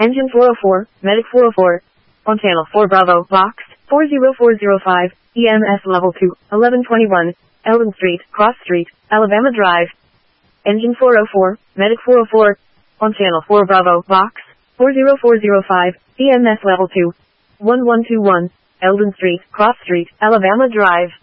Engine 404, Medic 404. On channel 4 Bravo, box 40405, EMS level 2, 1121, Eldon Street, Cross Street, Alabama Drive. Engine 404, Medic 404. On channel 4 Bravo, box 40405, EMS level 2, 1121, Eldon Street, Cross Street, Alabama Drive.